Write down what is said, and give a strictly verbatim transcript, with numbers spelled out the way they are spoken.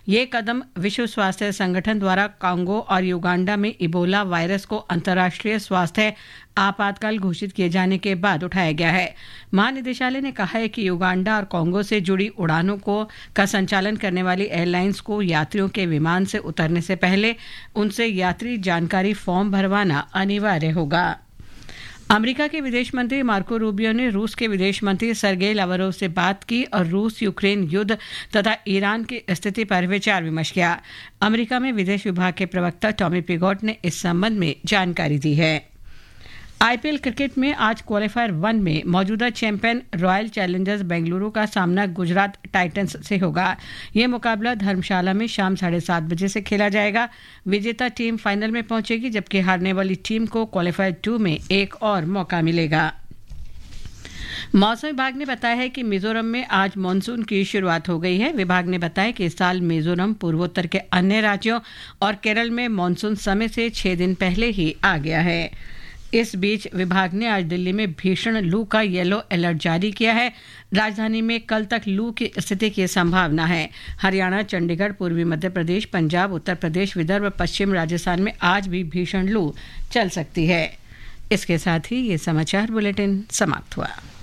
ये कदम विश्व स्वास्थ्य संगठन द्वारा कांगो और युगांडा में इबोला वायरस को अंतर्राष्ट्रीय स्वास्थ्य आपातकाल घोषित किए जाने के बाद उठाया गया है। महानिदेशालय ने कहा है कि युगांडा और कांगो से जुड़ी उड़ानों को का संचालन करने वाली एयरलाइंस को यात्रियों के विमान से उतरने से पहले उनसे यात्री जानकारी फॉर्म भरवाना अनिवार्य होगा। अमेरिका के विदेश मंत्री मार्को रूबियो ने रूस के विदेश मंत्री सर्गेई लावरोव से बात की और रूस यूक्रेन युद्ध तथा ईरान की स्थिति पर विचार विमर्श किया। अमेरिका में विदेश विभाग के प्रवक्ता टॉमी पिगोट ने इस संबंध में जानकारी दी है। आईपीएल क्रिकेट में आज क्वालीफायर वन में मौजूदा चैंपियन रॉयल चैलेंजर्स बेंगलुरु का सामना गुजरात टाइटंस से होगा। यह मुकाबला धर्मशाला में शाम साढ़े सात बजे से खेला जाएगा। विजेता टीम फाइनल में पहुंचेगी, जबकि हारने वाली टीम को क्वालीफायर टू में एक और मौका मिलेगा। मौसम विभाग ने बताया है कि मिजोरम में आज मानसून की शुरुआत हो गई है। विभाग ने बताया कि इस साल मिजोरम पूर्वोत्तर के अन्य राज्यों और केरल में मानसून समय से छह दिन पहले ही आ गया है। इस बीच विभाग ने आज दिल्ली में भीषण लू का येलो अलर्ट जारी किया है। राजधानी में कल तक लू की स्थिति की संभावना है। हरियाणा, चंडीगढ़, पूर्वी मध्य प्रदेश, पंजाब, उत्तर प्रदेश, विदर्भ, पश्चिम राजस्थान में आज भी भीषण लू चल सकती है। इसके साथ ही ये समाचार बुलेटिन समाप्त हुआ।